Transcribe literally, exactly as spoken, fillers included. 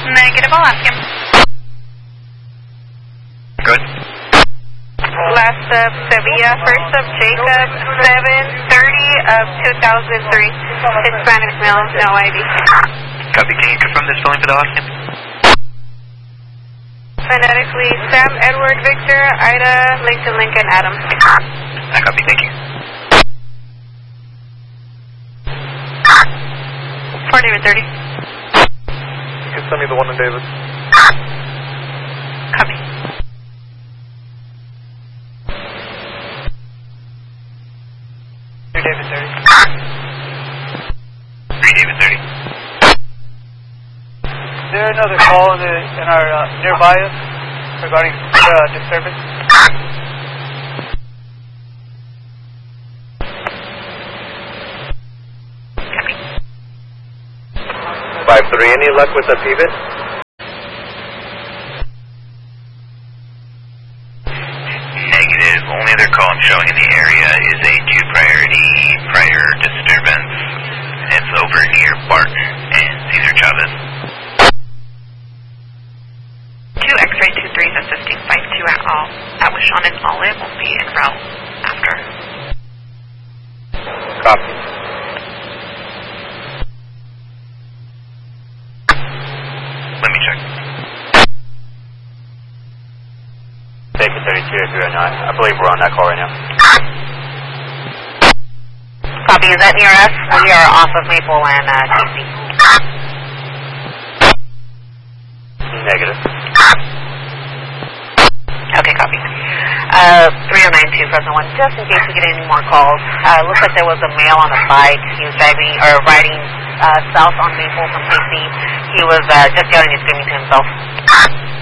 Negative, I'll ask him. Good. Last of Sevilla, first of Jacob, seven thirty of two thousand three. Hispanic male, no I D. Copy, can you confirm this spelling for the last name? Phonetically, Sam, Edward, Victor, Ida, Lincoln, Lincoln, Adam. I copy, thank you. four David thirty. You can send me the one in David. Copy. three David thirty. three David thirty. Is there another call in, the, in our uh, nearby us regarding uh, disturbance? five three, any luck with the pivot? Negative. Only other call I'm showing in the area is a two priority prior disturbance. It's over near Barton and Cesar Chavez. Two X-ray two threes assisting five two at all. At Wishon and Olive will be en route after. Copy. Let me check. David thirty-two, if you're not. I believe we're on that call right now. Copy, is that near us? We are off of Maple and uh, T C. Negative. Okay, copy. Uh, three oh nine two, Fresno one, just in case we get any more calls. Uh, looks like there was a male on a bike. He was driving, or riding uh, south on Maple from K C. He was uh, just yelling and screaming to himself.